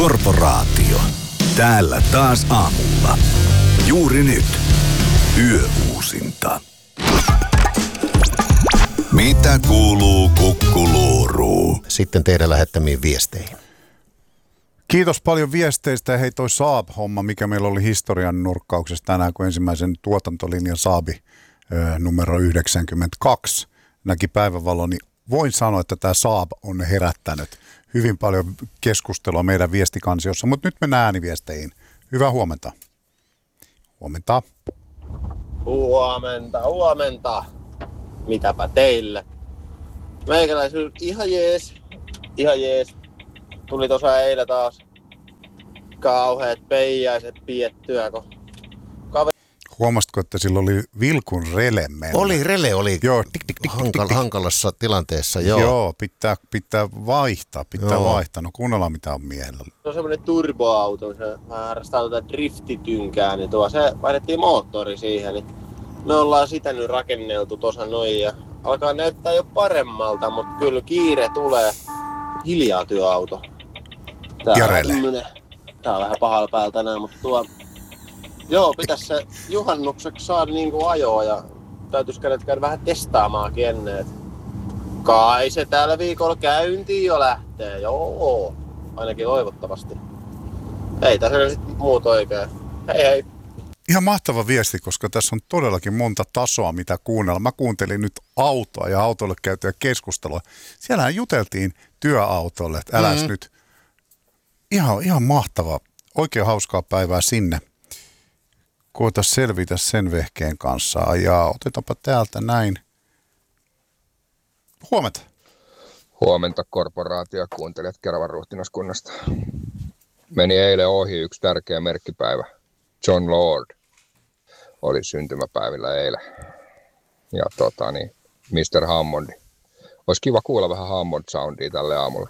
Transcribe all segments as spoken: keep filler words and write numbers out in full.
Korporaatio. Täällä taas aamulla. Juuri nyt. Yöuusinta. Mitä kuuluu Kukkuluuruu? Sitten teidän lähettämiin viesteihin. Kiitos paljon viesteistä. Hei, toi Saab-homma, mikä meillä oli historian nurkkauksessa tänään, kun ensimmäisen tuotantolinjan Saabi ö, numero yhdeksänkymmentäkaksi näki päivänvalon, niin voin sanoa, että tämä Saab on herättänyt hyvin paljon keskustelua meidän viestikansiossa, mutta nyt mennään ääniviesteihin. Hyvää huomenta. Huomenta. Huomenta, huomenta. Mitäpä teille? Meikäläisyys ihan jees, ihan jees. Tuli tuossa eilen taas kauheat peijäiset piettyä, kun kaveri... Huomasitko, että sillä oli vilkun rele mennä? Oli, rele oli joo, tik, tik, tik, Hankal, hankalassa tilanteessa, joo. Joo, pitää, pitää vaihtaa, pitää joo. vaihtaa. No kuunnellaan mitä on mielellä. Se on semmoinen turboauto, se harrastaa tuota driftitynkää, niin tuo, se vaihdettiin moottori siihen, niin me ollaan sitä nyt rakenneltu tuossa noin ja alkaa näyttää jo paremmalta, mutta kyllä kiire tulee. Hiljaa työauto. Tää ja rele. Tää on vähän pahalla päällä tänään, mutta tuo... Joo, pitäisi se juhannukseksi saada niinku ajoa ja täytyisi käydä, käydä vähän testaamaankin ennen. Kai se tällä viikolla käyntiin jo lähtee, joo. Ainakin toivottavasti. Ei tässä sit muut oikein. Hei hei. Ihan mahtava viesti, koska tässä on todellakin monta tasoa, mitä kuunnella. Mä kuuntelin nyt autoa ja autolle käytyä keskustelua. Siellähän juteltiin työautolle, että äläs mm-hmm. nyt. Ihan, ihan mahtava, oikein hauskaa päivää sinne. Koita selvitä sen vehkeen kanssa. Ja otetaanpa täältä näin. Huomenta. Huomenta korporaatio, kuuntelijat Keravan ruhtinaskunnasta. Meni eilen ohi yksi tärkeä merkkipäivä. John Lord oli syntymäpäivillä eilen. Ja tota niin, mister Hammondi. Olisi kiva kuulla vähän Hammond-soundia tälle aamulle.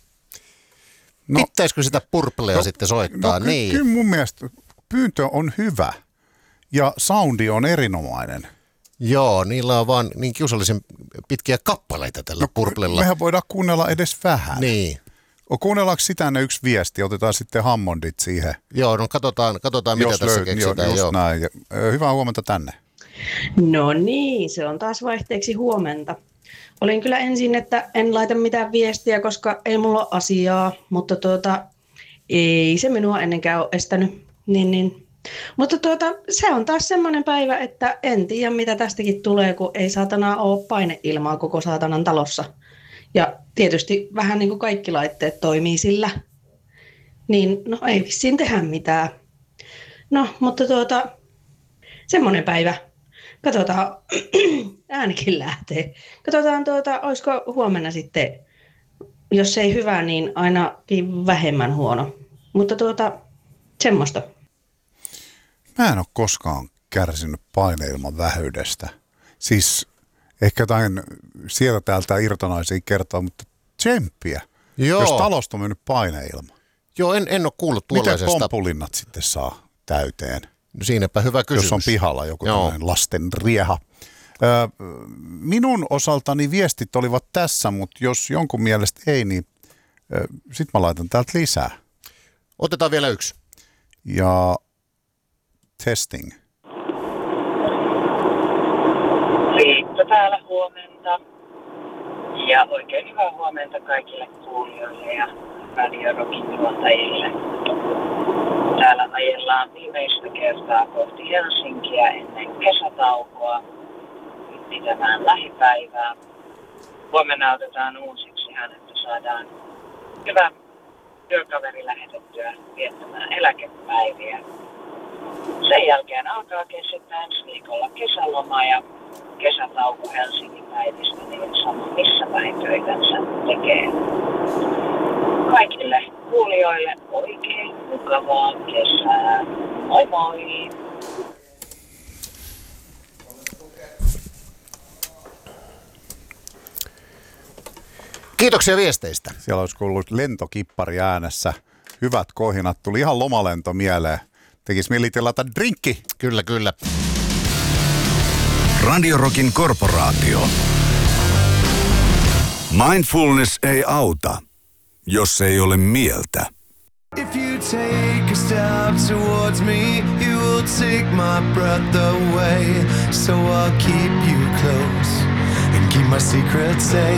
No, pitäisikö sitä purplea no, sitten soittaa? No, niin. Kyllä mun mielestä pyyntö on hyvä ja soundi on erinomainen. Joo, niillä on vaan niin kiusallisen pitkiä kappaleita tällä no, purplella. Mehän voidaan kuunnella edes vähän. Niin. Kuunnellaanko sitä ne yksi viesti? Otetaan sitten Hammondit siihen. Joo, no katsotaan, katsotaan mitä jos tässä löy- keksitään. Just joo. näin. Hyvää huomenta tänne. No niin, se on taas vaihteeksi huomenta. Olin kyllä ensin, että en laita mitään viestiä, koska ei mulla ole asiaa, mutta tuota, ei se minua ennenkään ole estänyt. Niin, niin. Mutta tuota, se on taas semmoinen päivä, että en tiedä mitä tästäkin tulee, kun ei saatana ole paineilmaa koko saatanan talossa. Ja tietysti vähän niin kuin kaikki laitteet toimii sillä. Niin no ei vissiin tehdä mitään. No, mutta tuota, semmoinen päivä. Katsotaan, äänikin lähtee. Katsotaan, tuota, olisiko huomenna sitten, jos ei hyvä, niin ainakin vähemmän huono. Mutta tuota, semmoista. Mä en ole koskaan kärsinyt paineilman vähyydestä. Siis ehkä jotain sieltä täältä irtonaisia kertoo, mutta tsemppiä, Joo. jos talosta on mennyt paineilma. Joo, en, en ole kuullut tuollaisesta. Miten pomppulinnat sitten saa täyteen? No siinäpä hyvä kysymys. Jos on pihalla joku tämmöinen lasten rieha. Ö, minun osaltani viestit olivat tässä, mutta jos jonkun mielestä ei, niin ö, sit mä laitan täältä lisää. Otetaan vielä yksi. Ja testing. Riitta täällä, huomenta. Ja oikein hyvää huomenta kaikille kuulijoille ja Radio Rockin juontajille. Täällä ajellaan viimeistä kertaa kohti Helsinkiä ennen kesätaukoa pitämään lähipäivää. Huomenna otetaan uusiksi hän, että saadaan hyvä työkaveri lähetettyä viettämään eläkepäiviä. Sen jälkeen alkaakin sitten ensi viikolla kesäloma ja kesätauko Helsingin päivistä, niin sama missä päin töitänsä tekee. Kaikille kuulijoille oikein mukavaa kesää. Moi moi! Kiitoksia viesteistä. Siellä olisi ollut lentokippari äänessä. Hyvät kohinat. Tuli ihan lomalento mieleen. Tekisi mieli tilata drinkki. Kyllä, kyllä. Radio Rockin korporaatio. Mindfulness ei auta, jos ei ole mieltä. If take a step towards me, you will take my breath away. So I'll keep you close and keep my secret safe.